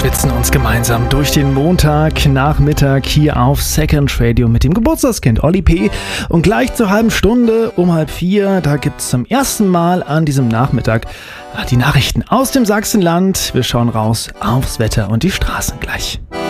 schwitzen uns gemeinsam durch den Montagnachmittag hier auf Second Radio mit dem Geburtstagskind Olli P. Und gleich zur halben Stunde um 3:30, da gibt es zum ersten Mal an diesem Nachmittag die Nachrichten aus dem Sachsenland. Wir schauen raus aufs Wetter und die Straßen gleich.